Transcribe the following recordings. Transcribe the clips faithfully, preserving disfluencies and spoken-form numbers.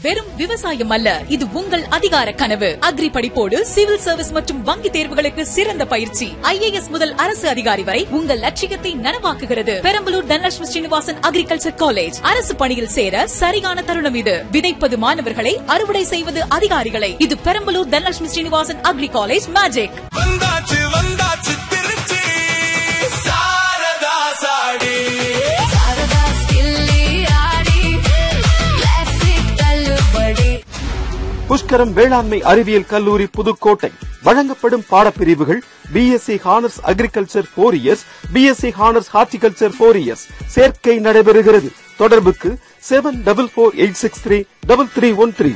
வெறும் விவசாயம் அல்ல, இது உங்கள் அதிகார கனவு. அக்ரி படிப்போடு சிவில் சர்வீஸ் மற்றும் வங்கி தேர்வுகளுக்கு சிறந்த பயிற்சி. ஐ ஏ எஸ் முதல் அரசு அதிகாரி வரை உங்கள் லட்சியத்தை நனவாக்குகிறது. Perambalur Dhanalakshmi Srinivasan agriculture college. அரசு பணியில் சேர சரியான தருணம் இது. விதைப்பது மாணவர்களை, அறுவடை செய்வது அதிகாரிகளை. இது Perambalur Dhanalakshmi Srinivasan agri college magic. வந்தாச்சு வந்தாச்சு திருச்சி சாரதா சாடி. புஷ்கரம் வேளாண்மை அறிவியல் கல்லூரி புதுக்கோட்டை வழங்கப்படும் பாடப்பிரிவுகள் B S C honours agriculture four years, B S C honours horticulture four years. சேர்க்கை நடைபெறுகிறது. தொடர்புக்கு seven double four eight six three double three one three.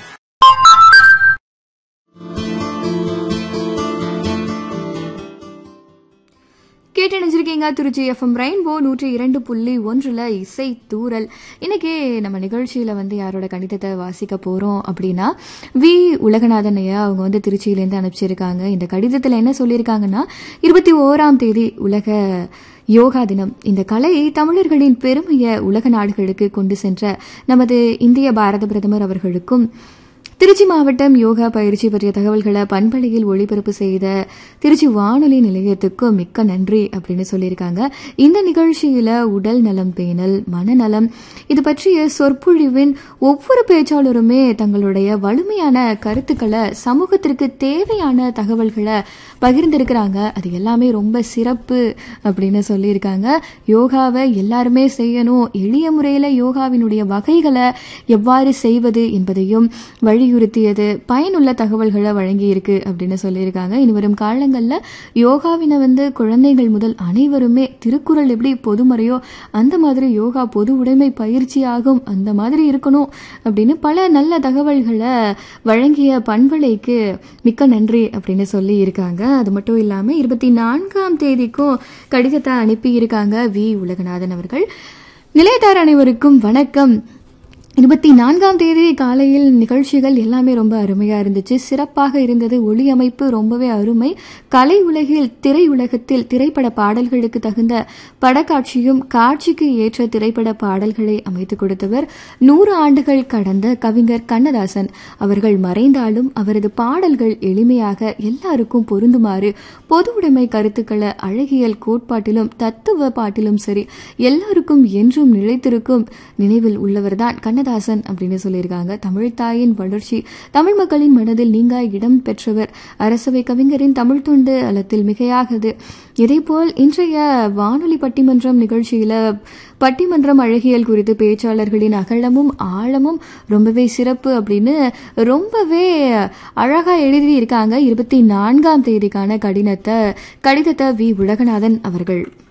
கேட்டணிஞ்சிருக்கீங்க Trichy FM rainbow நூற்றி இரண்டு புள்ளி ஒன்றுல இசை தூரல். இன்னைக்கு நம்ம நிகழ்ச்சியில வந்து யாரோட கணிதத்தை வாசிக்க போறோம் அப்படின்னா வி உலகநாதன் ஐயா. அவங்க வந்து திருச்சியிலேருந்து அனுப்பிச்சிருக்காங்க. இந்த கடிதத்துல என்ன சொல்லியிருக்காங்கன்னா, இருபத்தி ஓராம் தேதி உலக யோகா தினம். இந்த கலை தமிழர்களின் பெருமையை உலக நாடுகளுக்கு கொண்டு சென்ற நமது இந்திய பாரத பிரதமர் அவர்களுக்கும், திருச்சி மாவட்டம் யோகா பயிற்சி பற்றிய தகவல்களை பண்பலையில் ஒளிபரப்பு செய்த திருச்சி வானொலி நிலையத்துக்கும் மிக்க நன்றி அப்படின்னு சொல்லியிருக்காங்க. இந்த நிகழ்ச்சியில உடல் நலம் பேணல், மனநலம் இது பற்றிய சொற்பொழிவின் ஒவ்வொரு பேச்சாளருமே தங்களுடைய வலிமையான கருத்துக்களை, சமூகத்திற்கு தேவையான தகவல்களை பகிர்ந்திருக்கிறாங்க. அது எல்லாமே ரொம்ப சிறப்பு அப்படின்னு சொல்லியிருக்காங்க. யோகாவை எல்லாருமே செய்யணும், எளிய முறையில் யோகாவினுடைய வகைகளை எவ்வாறு செய்வது என்பதையும் வலியுறுத்தியது, பயனுள்ள தகவல்களை வழங்கி இருக்கு அப்படின்னு சொல்லியிருக்காங்க. இனி வரும் காலங்களில் யோகாவினை வந்து குழந்தைகள் முதல் அனைவருமே திருக்குறள் எப்படி பொதுமறையோ அந்த மாதிரி யோகா பொது உடைமை பயிற்சியாகும், அந்த மாதிரி இருக்கணும் அப்படின்னு பல நல்ல தகவல்களை வழங்கிய பண்பலைக்கு மிக்க நன்றி அப்படின்னு சொல்லி இருக்காங்க. அது மட்டும் இல்லாமல் இருபத்தி நான்காம் தேதிக்கும் கடிதத்தை அனுப்பி இருக்காங்க வி உலகநாதன் அவர்கள். நிலையத்தார் அனைவருக்கும் வணக்கம். இருபத்தி நான்காம் தேதி காலையில் நிகழ்ச்சிகள் எல்லாமே ரொம்ப அருமையா இருந்துச்சு, சிறப்பாக இருந்தது. ஒளி அமைப்பு ரொம்பவே அருமை. கலை உலகில், திரையுலகத்தில் திரைப்பட பாடல்களுக்கு தகுந்த படக்காட்சியும் காட்சிக்கு ஏற்ற திரைப்பட பாடல்களை அமைத்துக் கொடுத்தவர் நூறு ஆண்டுகள் கடந்த கவிஞர் கண்ணதாசன் அவர்கள். மறைந்தாலும் அவரது பாடல்கள் எளிமையாக எல்லாருக்கும் பொருந்துமாறு பொது உடைமை கருத்துக்களை அழகியல் கோட்பாட்டிலும் தத்துவ பாட்டிலும் சரி எல்லாருக்கும் என்றும் நிலைத்திருக்கும் நினைவில் உள்ளவர்தான் கண்ணதாசன் அப்படின்னு சொல்லியிருக்காங்க. தமிழ் தாயின் வளர்ச்சி, தமிழ் மக்களின் மனதில் நீங்கா இடம் பெற்றவர். அரசவை கவிஞரின் தமிழ் தொண்டு அல்லத்தில் மிகையாகது. இதேபோல் இன்றைய வானொலி பட்டிமன்றம் நிகழ்ச்சியில பட்டிமன்றம் அழகியல் குறித்து பேச்சாளர்களின் அகலமும் ஆழமும் ரொம்பவே சிறப்பு அப்படின்னு ரொம்பவே அழகா எழுதி இருக்காங்க. இருபத்தி நான்காம் தேதிக்கான கடிதத்தை கடிதத்தை வி உலகநாதன் அவர்கள்.